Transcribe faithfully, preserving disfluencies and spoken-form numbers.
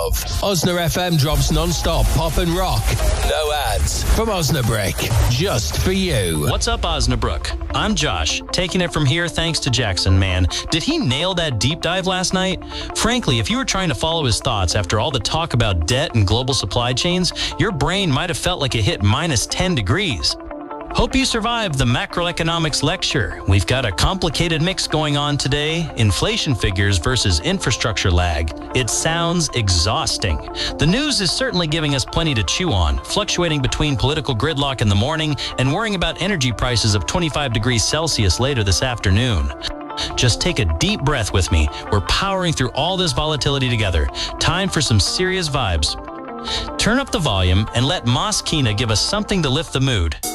love. Osna F M drops non-stop pop and rock. No ads. From Osnabrick. Just for you. What's up, Osnabrück? I'm Josh, taking it from here thanks to Jackson. Man, did he nail that deep dive last night? Frankly, if you were trying to follow his thoughts after all the talk about debt and global supply chains, your brain might have felt like it hit minus ten degrees. Hope you survived the macroeconomics lecture. We've got a complicated mix going on today, inflation figures versus infrastructure lag. It sounds exhausting. The news is certainly giving us plenty to chew on, fluctuating between political gridlock in the morning and worrying about energy prices of twenty-five degrees Celsius later this afternoon. Just take a deep breath with me. We're powering through all this volatility together. Time for some serious vibes. Turn up the volume and let Moskina give us something to lift the mood.